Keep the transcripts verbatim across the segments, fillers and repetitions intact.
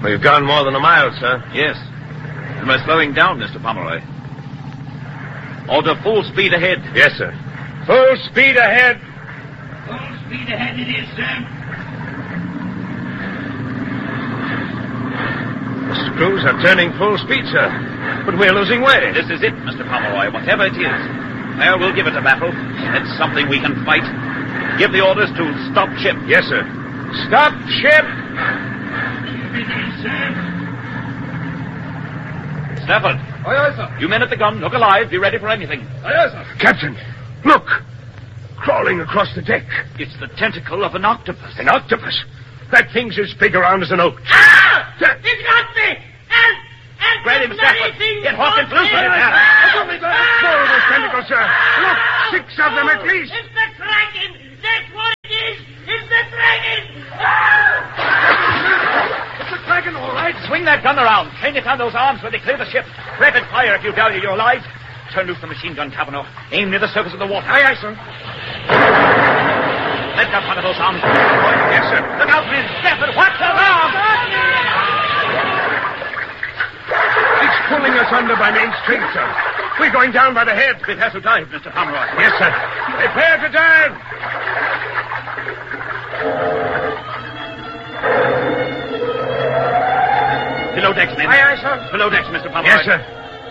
We've gone more than a mile, sir. Yes. And we're slowing down, Mister Pomeroy. Order full speed ahead. Yes, sir. Full speed ahead. Full speed ahead it is, sir. The screws are turning full speed, sir. But we're losing way. This is it, Mister Pomeroy, whatever it is. Well, we'll give it a battle. It's something we can fight. Give the orders to stop ship. Yes, sir. Stop ship! Ship it is, sir. Stafford. Aye, aye, sir. You men at the gun, look alive, be ready for anything. Aye, aye, sir. Captain, look! Crawling across the deck. It's the tentacle of an octopus. An octopus? That thing's as big around as an oak. Ah! That... It got me! And, and Grab him, the Stafford. bloody thing Get Hawkins got loose me. with him. Ah! Let go of those tentacles, sir. Look, six of them at least. It's the dragon! That's what it is! It's the dragon! Ah! It's a dragon, all right. Swing that gun around. Train it on those arms where they clear the ship. Rapid fire if you value your lives. Turn loose the machine gun, Cavanaugh. Aim near the surface of the water. Aye, aye, sir. Let up one of those arms. Yes, sir. Look out, men. Stafford, watch those arms. It's pulling us under by main strength, sir. We're going down by the head. Prepare to dive, Mister Pomeroy. Yes, sir. Prepare to dive. Below decks, men. Aye, aye, sir. Below decks, Mister Pomeroy. Yes, sir.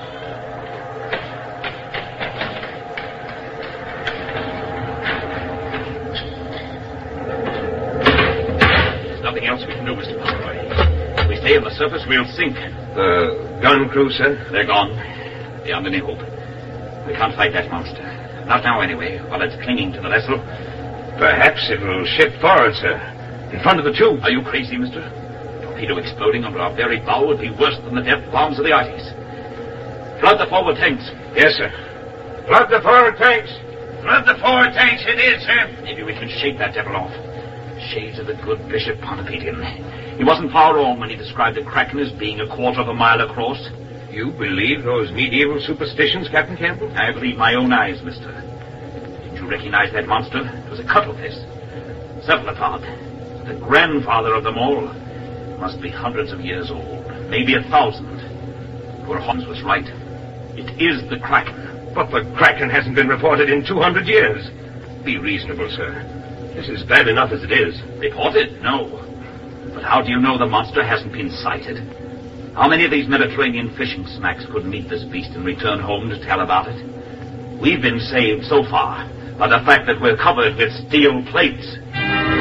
There's nothing else we can do, Mister Pomeroy. If we stay on the surface, we'll sink. The gun crew, sir? They're gone. Beyond any hope. We can't fight that monster. Not now, anyway, while it's clinging to the vessel. Perhaps it'll shift forward, sir. In front of the tube. Are you crazy, mister? A torpedo exploding under our very bow would be worse than the death bombs of the Arctics. Flood the forward tanks. Yes, sir. Flood the forward tanks. Flood the forward tanks it is, sir. Maybe we can shake that devil off. Shades of the good Bishop Pontoppedian. He wasn't far wrong when he described the Kraken as being a quarter of a mile across. You believe those medieval superstitions, Captain Campbell? I believe my own eyes, mister. Didn't you recognize that monster? It was a cuttlefish. Cephalopod. The grandfather of them all. Must be hundreds of years old. Maybe a thousand. Poor Holmes was right. It is the Kraken. But the Kraken hasn't been reported in two hundred years. Be reasonable, sir. This is bad enough as it is. Reported? No. But how do you know the monster hasn't been sighted? How many of these Mediterranean fishing smacks could meet this beast and return home to tell about it? We've been saved so far by the fact that we're covered with steel plates.